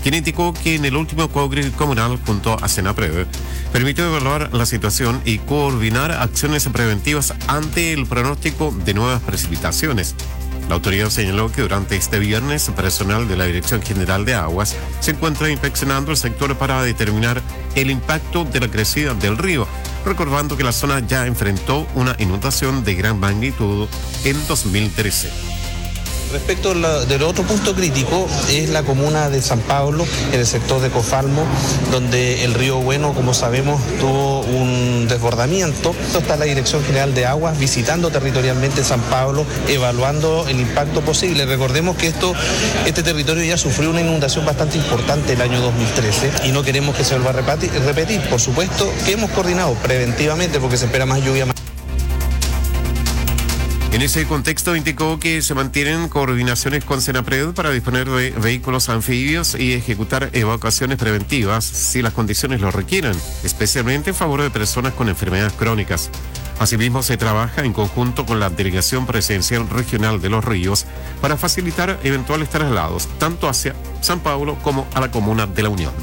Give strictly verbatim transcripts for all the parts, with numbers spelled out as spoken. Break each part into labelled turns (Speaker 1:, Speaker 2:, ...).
Speaker 1: quien indicó que en el último COGRI comunal junto a Senapred permitió evaluar la situación y coordinar acciones preventivas ante el pronóstico de nuevas precipitaciones. La autoridad señaló que durante este viernes, personal de la Dirección General de Aguas se encuentra inspeccionando el sector para determinar el impacto de la crecida del río, recordando que la zona ya enfrentó una inundación de gran magnitud en dos mil trece.
Speaker 2: Respecto la, del otro punto crítico es la comuna de San Pablo, en el sector de Cofalmo, donde el río Bueno, como sabemos, tuvo un desbordamiento. Está la Dirección General de Aguas visitando territorialmente San Pablo, evaluando el impacto posible. Recordemos que esto, este territorio ya sufrió una inundación bastante importante el año dos mil trece y no queremos que se vuelva a repetir. repetir. Por supuesto que hemos coordinado preventivamente porque se espera más lluvia. Más...
Speaker 1: En ese contexto indicó que se mantienen coordinaciones con Senapred para disponer de vehículos anfibios y ejecutar evacuaciones preventivas si las condiciones lo requieran, especialmente en favor de personas con enfermedades crónicas. Asimismo, se trabaja en conjunto con la Delegación Presidencial Regional de Los Ríos para facilitar eventuales traslados, tanto hacia San Pablo como a la comuna de La Unión.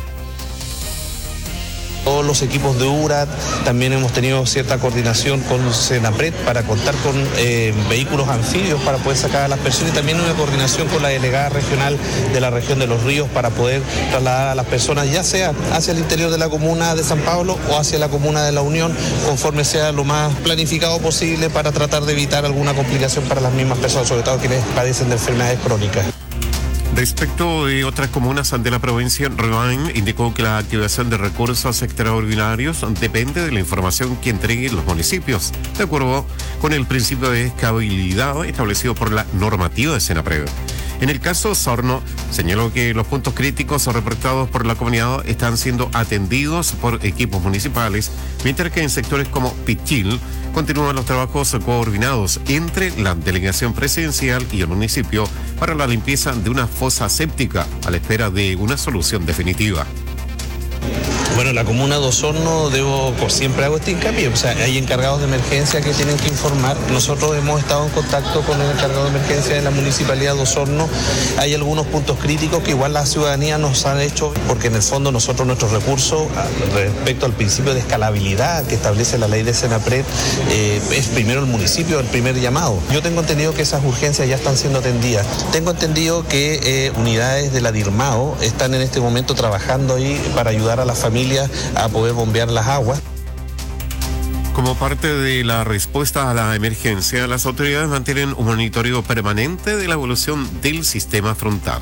Speaker 2: Todos los equipos de U R A T, también hemos tenido cierta coordinación con Senapred para contar con eh, vehículos anfibios para poder sacar a las personas y también una coordinación con la delegada regional de la región de Los Ríos para poder trasladar a las personas ya sea hacia el interior de la comuna de San Pablo o hacia la comuna de La Unión, conforme sea lo más planificado posible para tratar de evitar alguna complicación para las mismas personas, sobre todo quienes padecen de enfermedades crónicas.
Speaker 1: Respecto de otras comunas de la provincia, Rebain indicó que la activación de recursos extraordinarios depende de la información que entreguen los municipios, de acuerdo con el principio de escalabilidad establecido por la normativa de Senapred. En el caso Osorno, señaló que los puntos críticos reportados por la comunidad están siendo atendidos por equipos municipales, mientras que en sectores como Pichil continúan los trabajos coordinados entre la delegación presidencial y el municipio para la limpieza de una fosa séptica a la espera de una solución definitiva.
Speaker 2: Bueno, la comuna de Osorno, debo, siempre hago este hincapié, o sea, hay encargados de emergencia que tienen que informar. Nosotros hemos estado en contacto con el encargado de emergencia de la municipalidad de Osorno. Hay algunos puntos críticos que igual la ciudadanía nos ha hecho, porque en el fondo nosotros nuestros recursos, respecto al principio de escalabilidad que establece la ley de Senapred, eh, es primero el municipio, el primer llamado. Yo tengo entendido que esas urgencias ya están siendo atendidas. Tengo entendido que eh, unidades de la DIRMAO están en este momento trabajando ahí para ayudar a las familias a poder bombear las aguas.
Speaker 1: Como parte de la respuesta a la emergencia, las autoridades mantienen un monitoreo permanente de la evolución del sistema frontal.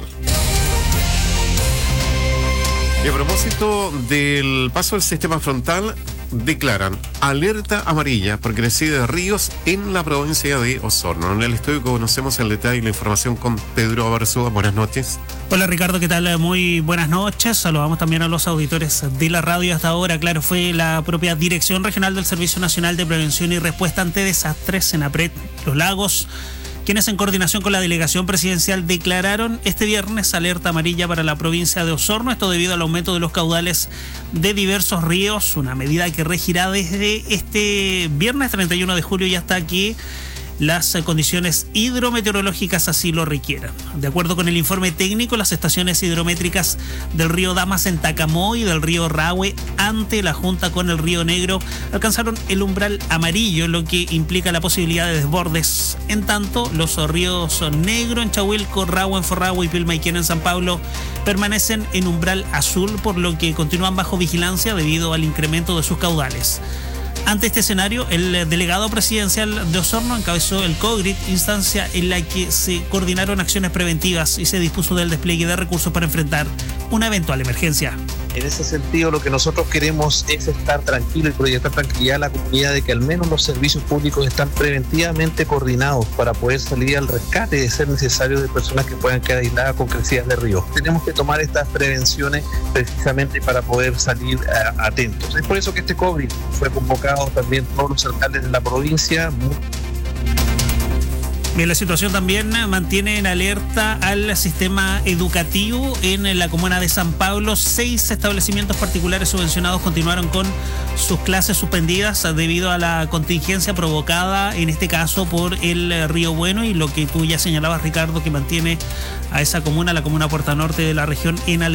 Speaker 1: Y a propósito del paso del sistema frontal, declaran alerta amarilla por crecida de ríos en la provincia de Osorno. En el estudio conocemos el detalle y la información con Pedro Abarzúa. Buenas noches.
Speaker 3: Hola Ricardo, ¿qué tal? Muy buenas noches. Saludamos también a los auditores de la radio hasta ahora. Claro, fue la propia Dirección Regional del Servicio Nacional de Prevención y Respuesta ante Desastres, Senapred Los Lagos, quienes en coordinación con la Delegación Presidencial declararon este viernes alerta amarilla para la provincia de Osorno, esto debido al aumento de los caudales de diversos ríos, una medida que regirá desde este viernes treinta y uno de julio y hasta que las condiciones hidrometeorológicas así lo requieran. De acuerdo con el informe técnico, las estaciones hidrométricas del río Damas en Tacamoy y del río Rahue ante la junta con el río Negro alcanzaron el umbral amarillo, lo que implica la posibilidad de desbordes. En tanto, los ríos Negro en Chahuilco, Rahue en Forrahue y Pilmaiquén en San Pablo permanecen en umbral azul, por lo que continúan bajo vigilancia debido al incremento de sus caudales. Ante este escenario, el delegado presidencial de Osorno encabezó el COGRIT, instancia en la que se coordinaron acciones preventivas y se dispuso del despliegue de recursos para enfrentar una eventual emergencia.
Speaker 2: En ese sentido, lo que nosotros queremos es estar tranquilos y proyectar tranquilidad a la comunidad de que al menos los servicios públicos están preventivamente coordinados para poder salir al rescate de ser necesario de personas que puedan quedar aisladas con crecidas de ríos. Tenemos que tomar estas prevenciones precisamente para poder salir uh, atentos. Es por eso que este COGRIT fue convocado también todos los alcaldes de la provincia.
Speaker 3: Bien, la situación también mantiene en alerta al sistema educativo en la comuna de San Pablo. Seis establecimientos particulares subvencionados continuaron con sus clases suspendidas debido a la contingencia provocada, en este caso, por el río Bueno, y lo que tú ya señalabas, Ricardo, que mantiene a esa comuna, la comuna Puerta Norte de la región, en alerta.